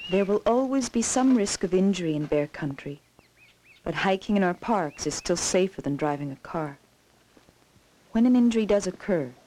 There will always be some risk of injury in bear country, but hiking in our parks is still safer than driving a car. When an injury does occur,